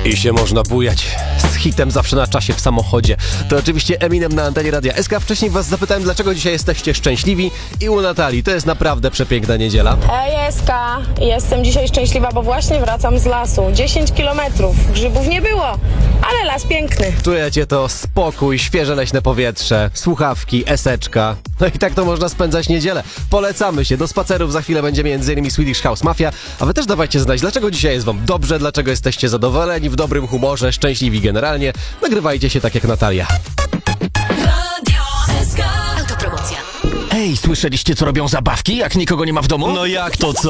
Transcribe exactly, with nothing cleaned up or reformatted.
I się można bujać z hitem zawsze na czasie w samochodzie. To oczywiście Eminem na antenie Radia S K. Wcześniej was zapytałem, dlaczego dzisiaj jesteście szczęśliwi i u Natalii. To jest naprawdę przepiękna niedziela. Ej, Eska, jestem dzisiaj szczęśliwa, bo właśnie wracam z lasu. dziesięć kilometrów. Grzybów nie było, ale las piękny. Czujecie to spokój, świeże leśne powietrze, słuchawki, eseczka. No i tak to można spędzać niedzielę. Polecamy się. Do spacerów za chwilę będzie między innymi Swedish House Mafia. A wy też dawajcie znać, dlaczego dzisiaj jest wam dobrze, dlaczego jesteście zadowoleni, w dobrym humorze, szczęśliwi generalnie. Nagrywajcie się tak jak Natalia. Radio S K. Autopromocja. Ej, słyszeliście, co robią zabawki, jak nikogo nie ma w domu? No jak to co?